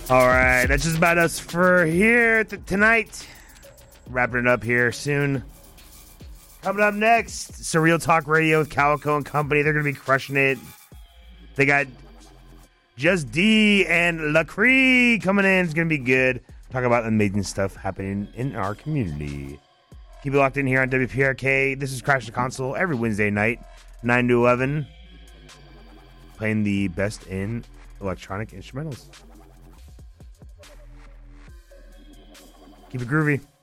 All right, that's just about us for here tonight. Wrapping it up here soon. Coming up next, Surreal Talk Radio with Calico and Company. They're going to be crushing it. They got Just D and Lacree coming in. It's going to be good. Talk about amazing stuff happening in our community. Keep it locked in here on WPRK. This is Crash the Console every Wednesday night, 9 to 11. Playing the best in electronic instrumentals. Keep it groovy.